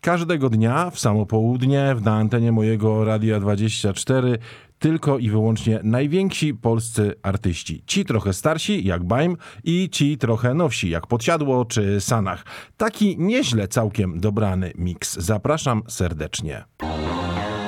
Każdego dnia w samo południe na antenie mojego Radia 24 tylko i wyłącznie najwięksi polscy artyści. Ci trochę starsi, jak Baim, i ci trochę nowsi, jak Podsiadło czy Sanach. Taki nieźle całkiem dobrany miks. Zapraszam serdecznie.